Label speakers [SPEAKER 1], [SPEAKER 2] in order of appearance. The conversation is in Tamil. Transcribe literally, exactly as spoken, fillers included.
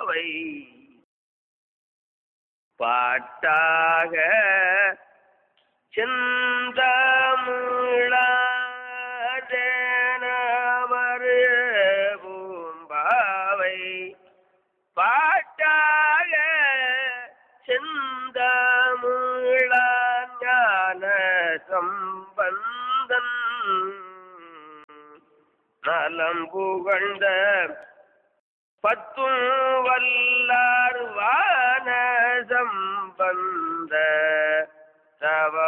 [SPEAKER 1] பூம்பாவை பாட்டாக செந்தமிழாதேனமரு பூம்பாவை பாட்டாக செந்தமிழான் ஞான சம்பந்தன் நலம் புகழ்ந்த பத்தும் வல்லார் வான சம்பந்த தவ